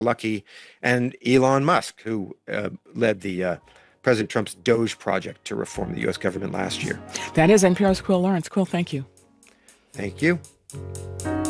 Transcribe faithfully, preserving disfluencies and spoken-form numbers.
Lucky, and Elon Musk, who uh, led the uh, President Trump's Doge project to reform the U S government last year. That is N P R's Quil Lawrence. Quil, thank you. Thank you.